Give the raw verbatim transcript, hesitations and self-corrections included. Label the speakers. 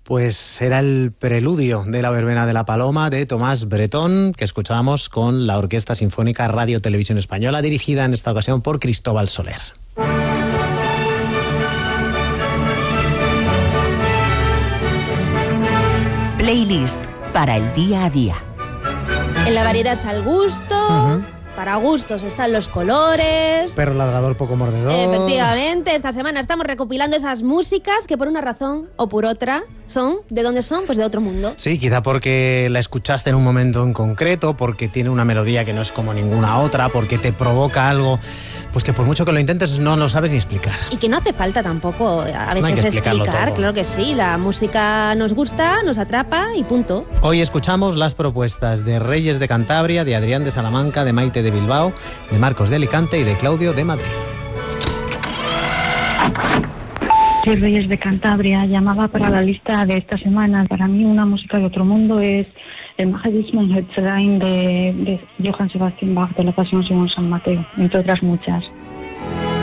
Speaker 1: Pues era el preludio de la verbena de la Paloma de Tomás Bretón, que escuchábamos con la Orquesta Sinfónica Radio Televisión Española, dirigida en esta ocasión por Cristóbal Soler.
Speaker 2: Playlist para el día a día.
Speaker 3: En la variedad está el gusto... Uh-huh. Para gustos están los colores.
Speaker 1: Perro ladrador, poco mordedor.
Speaker 3: Efectivamente, esta semana estamos recopilando esas músicas que por una razón o por otra son, ¿de dónde son? Pues de otro mundo.
Speaker 1: Sí, quizá porque la escuchaste en un momento en concreto, porque tiene una melodía que no es como ninguna otra, porque te provoca algo, pues que por mucho que lo intentes no lo sabes ni explicar.
Speaker 3: Y que no hace falta tampoco a veces
Speaker 1: no hay que
Speaker 3: explicar,
Speaker 1: todo.
Speaker 3: Claro que sí, la música nos gusta, nos atrapa y punto.
Speaker 1: Hoy escuchamos las propuestas de Reyes de Cantabria, de Adrián de Salamanca, de Maite de Bilbao, de Marcos de Alicante y de Claudio de Madrid.
Speaker 4: Soy Reyes de Cantabria, llamaba para la lista de esta semana. Para mí una música de otro mundo es el Magedus Manhattan de, de Johann Sebastian Bach de la Pasión según San Mateo, entre otras muchas.